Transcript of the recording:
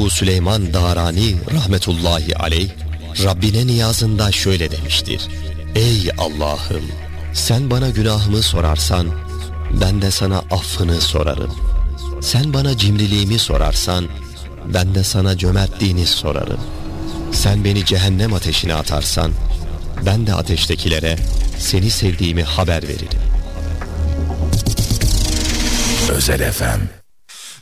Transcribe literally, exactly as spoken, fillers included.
Ebu Süleyman Darani rahmetullahi aleyh Rabbine niyazında şöyle demiştir: Ey Allah'ım, sen bana günahımı sorarsan ben de sana affını sorarım. Sen bana cimriliğimi sorarsan ben de sana cömertliğini sorarım. Sen beni cehennem ateşine atarsan ben de ateştekilere seni sevdiğimi haber veririm. Özel F M